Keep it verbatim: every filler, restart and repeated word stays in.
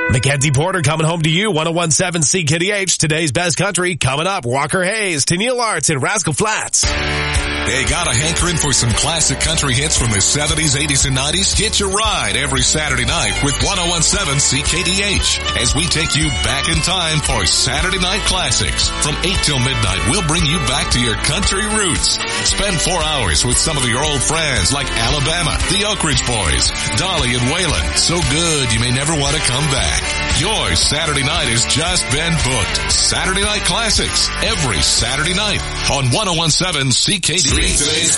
Mackenzie Porter coming home to you, one oh one seven C K D H. Today's best country coming up. Walker Hayes, Tennille Arts, and Rascal Flats. They got a hankering for some classic country hits from the seventies, eighties, and nineties? Hitch a ride every Saturday night with one oh one seven C K D H as we take you back in time for Saturday Night Classics. From eight till midnight, we'll bring you back to your country roots. Spend four hours with some of your old friends like Alabama, the Oak Ridge Boys, Dolly and Waylon. So good you may never want to come back. Your Saturday night has just been booked. Saturday Night Classics every Saturday night on one oh one seven C K D H. Today's